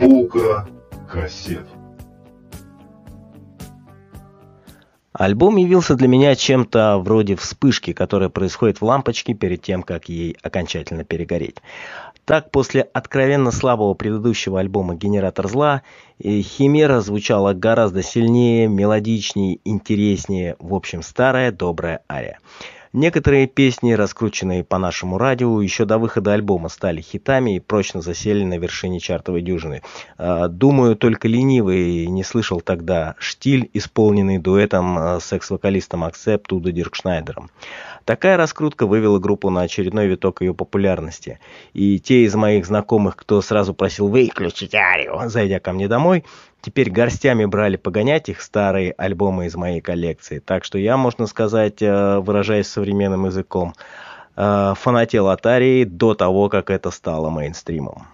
Полка кассет. Альбом явился для меня чем-то вроде вспышки, которая происходит в лампочке перед тем, как ей окончательно перегореть. Так, после откровенно слабого предыдущего альбома «Генератор зла» Химера звучала гораздо сильнее, мелодичнее, интереснее, в общем, старая добрая ария. Некоторые песни, раскрученные по нашему радио, еще до выхода альбома стали хитами и прочно засели на вершине чартовой дюжины. Думаю, только ленивый не слышал тогда «Штиль», исполненный дуэтом с экс-вокалистом Accept Удо Диркшнайдером. Такая раскрутка вывела группу на очередной виток ее популярности. И те из моих знакомых, кто сразу просил выключить арию, зайдя ко мне домой, теперь горстями брали погонять их старые альбомы из моей коллекции. Так что я, можно сказать, выражаясь современным языком, фанател от арии до того, как это стало мейнстримом.